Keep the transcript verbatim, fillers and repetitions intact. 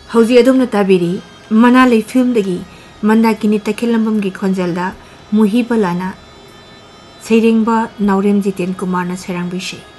हौजी अदुमना ताबिरी मनालै फिल्मदगी मंदाकिनी तखेलंबमगी खोंजलदा मुही बलाना सैरेंबा नाउरेम जितेन कुमारना सैरांबिशे।